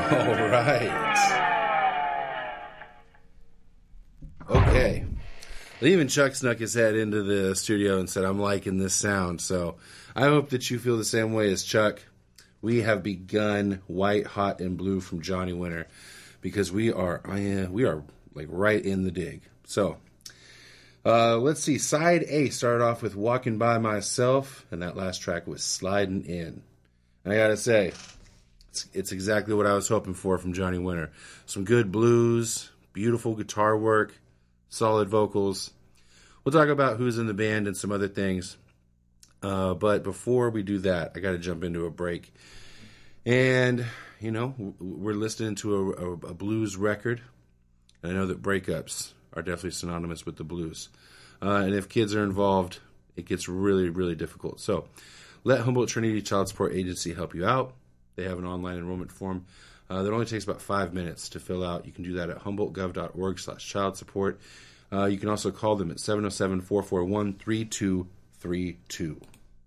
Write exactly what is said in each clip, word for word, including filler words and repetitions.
All right. Okay. Even Chuck snuck his head into the studio and said, I'm liking this sound. So I hope that you feel the same way as Chuck. We have begun White, Hot, and Blue from Johnny Winter because we are uh, we are like right in the dig. So uh, let's see. Side A started off with Walking By Myself, and that last track was Sliding In. And I got to say, it's, it's exactly what I was hoping for from Johnny Winter. Some good blues, beautiful guitar work, solid vocals. We'll talk about who's in the band and some other things. Uh, but before we do that, I got to jump into a break. And, you know, we're listening to a, a, a blues record. And I know that breakups are definitely synonymous with the blues. Uh, and if kids are involved, it gets really, really difficult. So let Humboldt Trinity Child Support Agency help you out. They have an online enrollment form uh, that only takes about five minutes to fill out. You can do that at humboldtgov.org slash child support. Uh, you can also call them at seven oh seven, four four one, three two three two.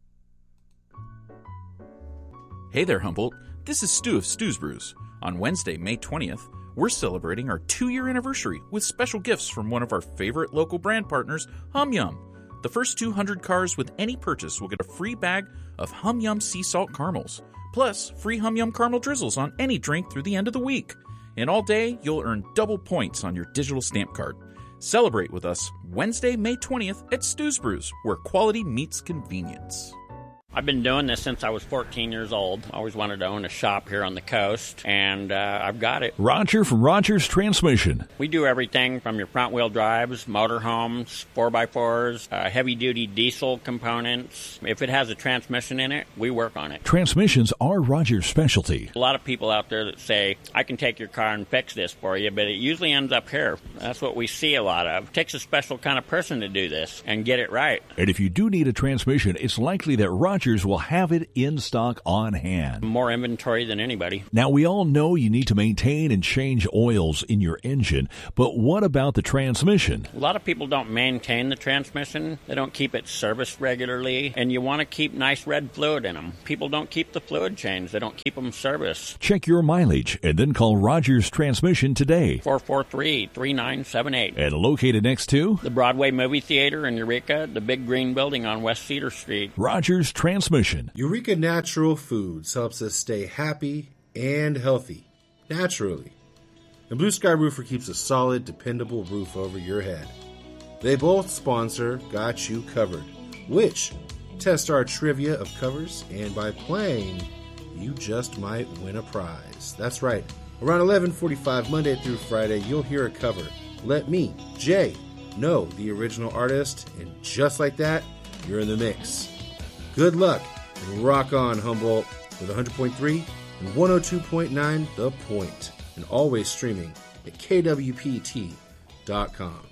Hey there, Humboldt. This is Stu of Stu's Brews. On Wednesday, May twentieth, we're celebrating our two-year anniversary with special gifts from one of our favorite local brand partners, Hum Yum. The first two hundred cars with any purchase will get a free bag of Hum Yum sea salt caramels, plus free Hum Yum caramel drizzles on any drink through the end of the week. And all day, you'll earn double points on your digital stamp card. Celebrate with us Wednesday, May twentieth at Stu's Brews, where quality meets convenience. I've been doing this since I was fourteen years old. I always wanted to own a shop here on the coast, and uh, I've got it. Roger from Rogers Transmission. We do everything from your front-wheel drives, motorhomes, four by fours, uh, heavy-duty diesel components. If it has a transmission in it, we work on it. Transmissions are Rogers' specialty. A lot of people out there that say, I can take your car and fix this for you, but it usually ends up here. That's what we see a lot of. It takes a special kind of person to do this and get it right. And if you do need a transmission, it's likely that Rogers will have it in stock on hand. More inventory than anybody. Now, we all know you need to maintain and change oils in your engine, but what about the transmission? A lot of people don't maintain the transmission. They don't keep it serviced regularly, and you want to keep nice red fluid in them. People don't keep the fluid changed. They don't keep them serviced. Check your mileage and then call Rogers Transmission today. four four three, three nine seven eight. And located next to the Broadway Movie Theater in Eureka, the big green building on West Cedar Street. Rogers Transmission. Eureka Natural Foods helps us stay happy and healthy, naturally. And Blue Sky Roofer keeps a solid, dependable roof over your head. They both sponsor Got You Covered, which test our trivia of covers, and by playing, you just might win a prize. That's right. Around eleven forty-five, Monday through Friday, you'll hear a cover. Let me, Jay, know the original artist, and just like that, you're in the mix. Good luck, and rock on, Humboldt, with one hundred point three and one oh two point nine The Point, and always streaming at K W P T dot com.